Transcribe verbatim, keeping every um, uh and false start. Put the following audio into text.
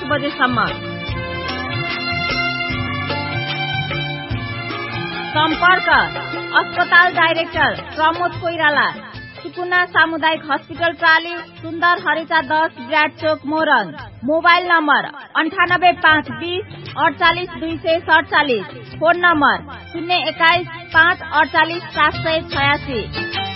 बजेसम्म। सम्पर्क अस्पताल डाइरेक्टर प्रमोद कोइराला, सुकुना सामुदायिक हस्पिटल प्राली, सुन्दर हरेचा दस ब्राड चोक मोरङ। मोबाइल नम्बर अन्ठानब्बे पाँच बीस अडचालिस दुई सय सडचालिस। फोन नम्बर शून्य एक्काइस पाँच अडचालिस सात सय छयासी।